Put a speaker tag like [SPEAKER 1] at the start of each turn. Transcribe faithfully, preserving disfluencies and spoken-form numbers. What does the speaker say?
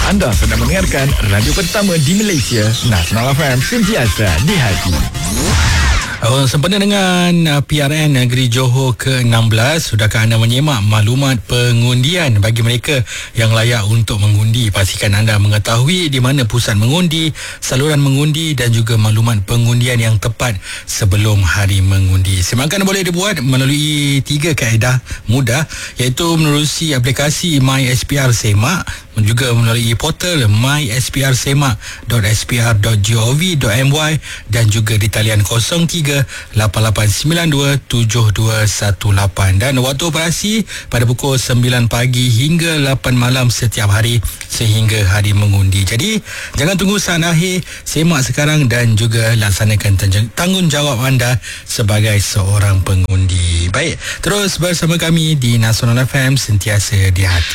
[SPEAKER 1] Anda sedang mendengarkan radio pertama di Malaysia, Nasional F M, sentiasa di hati.
[SPEAKER 2] Oh, sempena dengan uh, P R N Negeri Johor ke enam belas, sudahkah anda menyemak maklumat pengundian bagi mereka yang layak untuk mengundi? Pastikan anda mengetahui di mana pusat mengundi, saluran mengundi dan juga maklumat pengundian yang tepat sebelum hari mengundi. Semakan boleh dibuat melalui tiga kaedah mudah, iaitu menerusi aplikasi My S P R Semak, juga melalui portal my s p r semak dot s p r dot gov dot my dan juga di talian kosong tiga lapan lapan sembilan dua tujuh dua satu lapan, dan waktu operasi pada pukul sembilan pagi hingga lapan malam setiap hari sehingga hari mengundi. Jadi jangan tunggu saat akhir, semak sekarang dan juga laksanakan tanggungjawab anda sebagai seorang pengundi. Baik, terus bersama kami di Nasional F M, sentiasa di hati.